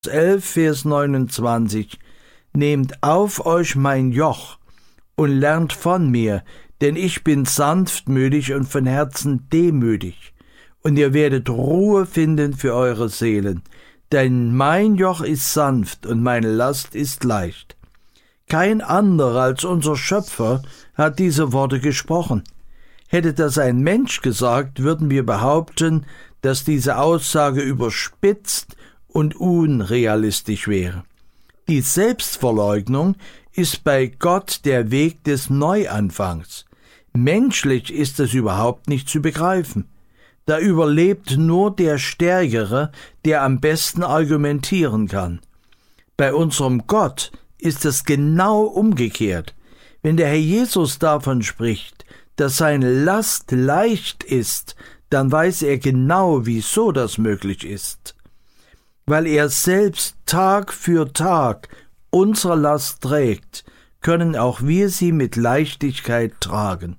11, Vers 29: Nehmt auf euch mein Joch und lernt von mir, denn ich bin sanftmütig und von Herzen demütig, und ihr werdet Ruhe finden für eure Seelen, denn mein Joch ist sanft und meine Last ist leicht. Kein anderer als unser Schöpfer hat diese Worte gesprochen. Hätte das ein Mensch gesagt, würden wir behaupten, dass diese Aussage überspitzt und unrealistisch wäre. Die Selbstverleugnung ist bei Gott der Weg des Neuanfangs. Menschlich ist es überhaupt nicht zu begreifen. Da überlebt nur der Stärkere, der am besten argumentieren kann. Bei unserem Gott ist es genau umgekehrt. Wenn der Herr Jesus davon spricht, dass seine Last leicht ist, dann weiß er genau, wieso das möglich ist. Weil er selbst Tag für Tag unsere Last trägt, können auch wir sie mit Leichtigkeit tragen.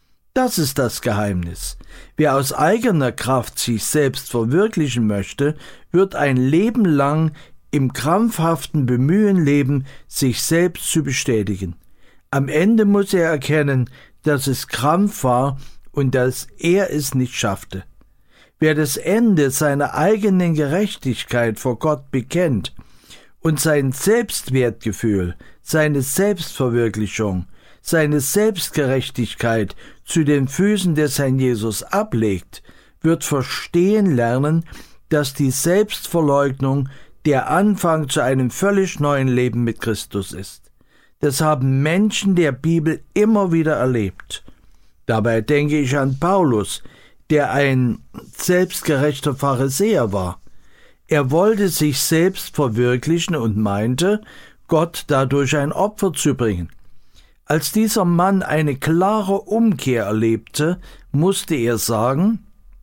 Das ist das Geheimnis. Wer aus eigener Kraft sich selbst verwirklichen möchte, wird ein Leben lang im krampfhaften Bemühen leben, sich selbst zu bestätigen. Am Ende muss er erkennen, dass es Krampf war und dass er es nicht schaffte. Wer das Ende seiner eigenen Gerechtigkeit vor Gott bekennt und sein Selbstwertgefühl, seine Selbstverwirklichung, seine Selbstgerechtigkeit zu den Füßen des Herrn Jesus ablegt, wird verstehen lernen, dass die Selbstverleugnung der Anfang zu einem völlig neuen Leben mit Christus ist. Das haben Menschen der Bibel immer wieder erlebt. Dabei denke ich an Paulus, der ein selbstgerechter Pharisäer war. Er wollte sich selbst verwirklichen und meinte, Gott dadurch ein Opfer zu bringen. Als dieser Mann eine klare Umkehr erlebte, musste er sagen,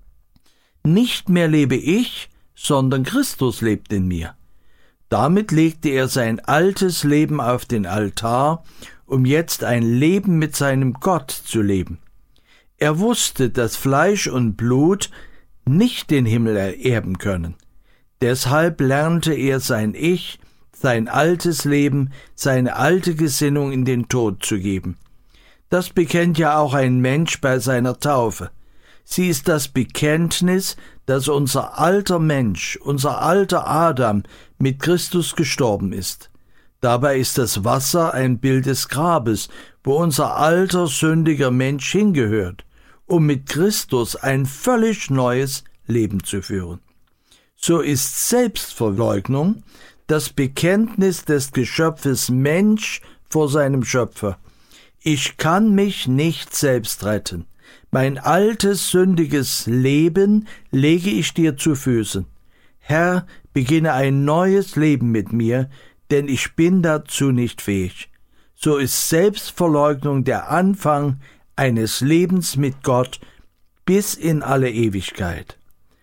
nicht mehr lebe ich, sondern Christus lebt in mir. Damit legte er sein altes Leben auf den Altar, um jetzt ein Leben mit seinem Gott zu leben. Er wusste, dass Fleisch und Blut nicht den Himmel ererben können. Deshalb lernte er sein Ich, sein altes Leben, seine alte Gesinnung in den Tod zu geben. Das bekennt ja auch ein Mensch bei seiner Taufe. Sie ist das Bekenntnis, dass unser alter Mensch, unser alter Adam mit Christus gestorben ist. Dabei ist das Wasser ein Bild des Grabes, wo unser alter, sündiger Mensch hingehört, um mit Christus ein völlig neues Leben zu führen. So ist Selbstverleugnung das Bekenntnis des Geschöpfes Mensch vor seinem Schöpfer. Ich kann mich nicht selbst retten. Mein altes, sündiges Leben lege ich dir zu Füßen. Herr, beginne ein neues Leben mit mir, denn ich bin dazu nicht fähig. So ist Selbstverleugnung der Anfang eines Lebens mit Gott bis in alle Ewigkeit.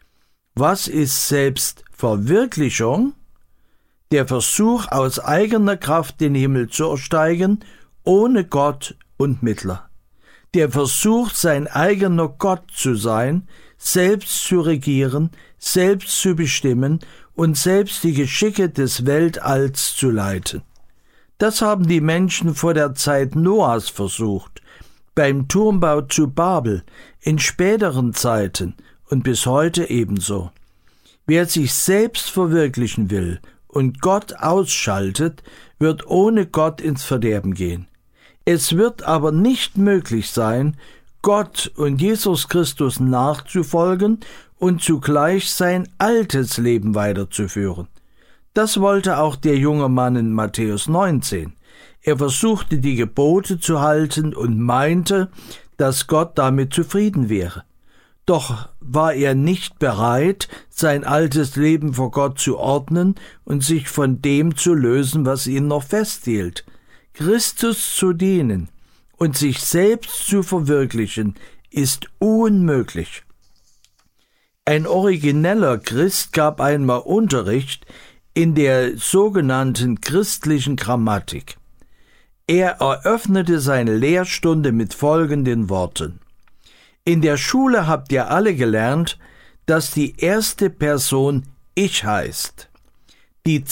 Was ist Selbstverwirklichung? Der Versuch, aus eigener Kraft den Himmel zu ersteigen, ohne Gott und Mittler. Der Versuch, sein eigener Gott zu sein, selbst zu regieren, selbst zu bestimmen und selbst die Geschicke des Weltalls zu leiten. Das haben die Menschen vor der Zeit Noahs versucht, beim Turmbau zu Babel, in späteren Zeiten und bis heute ebenso. Wer sich selbst verwirklichen will und Gott ausschaltet, wird ohne Gott ins Verderben gehen. Es wird aber nicht möglich sein, Gott und Jesus Christus nachzufolgen und zugleich sein altes Leben weiterzuführen. Das wollte auch der junge Mann in Matthäus 19. Er versuchte, die Gebote zu halten und meinte, dass Gott damit zufrieden wäre. Doch war er nicht bereit, sein altes Leben vor Gott zu ordnen und sich von dem zu lösen, was ihn noch festhielt. Christus zu dienen und sich selbst zu verwirklichen, ist unmöglich. Ein origineller Christ gab einmal Unterricht in der sogenannten christlichen Grammatik. Er eröffnete seine Lehrstunde mit folgenden Worten: In der Schule habt ihr alle gelernt, dass die erste Person Ich heißt. Die